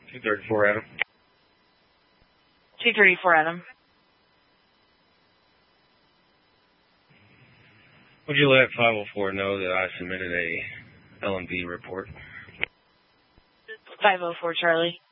234 Adam. 234 Adam. Would you let 504 know that I submitted a LMV report? 504 Charlie.